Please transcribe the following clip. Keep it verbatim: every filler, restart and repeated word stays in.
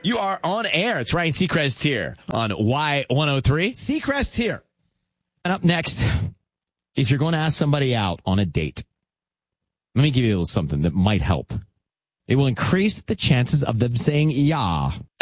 You are on air. It's Ryan Seacrest here on Y one oh three. Seacrest here. And up next, if you're going to ask somebody out on a date, let me give you a little something that might help. It will increase the chances of them saying yeah.